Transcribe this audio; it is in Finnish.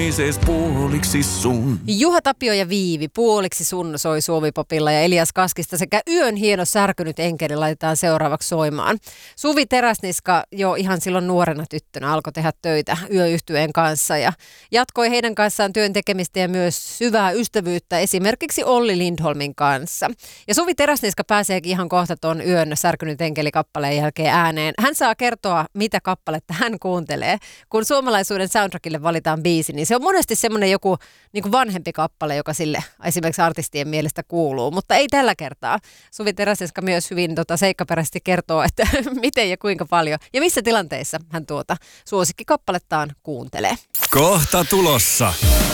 puoliksi sun. Juha Tapio ja Viivi, puoliksi sun soi Suomi-popilla ja Elias Kaskista sekä Yön hieno särkynyt enkeli laitetaan seuraavaksi soimaan. Suvi Teräsniska jo ihan silloin nuorena tyttönä alkoi tehdä töitä Yö-yhtyeen kanssa ja jatkoi heidän kanssaan työn tekemistä ja myös syvää ystävyyttä esimerkiksi Olli Lindholmin kanssa. Ja Suvi Teräsniska pääseekin ihan kohta ton Yön särkynyt enkeli kappaleen jälkeen ääneen. Hän saa kertoa, mitä kappaletta hän kuuntelee. Kun suomalaisuuden soundtrackille valitaan biisi, niin se on monesti semmoinen joku niin kuin vanhempi kappale, joka sille esimerkiksi artistien mielestä kuuluu, mutta ei tällä kertaa. Suvi Teräsniska myös hyvin seikkaperäisesti kertoo, että miten ja kuinka paljon ja missä tilanteissa hän suosikkikappalettaan kuuntelee. Kohta tulossa.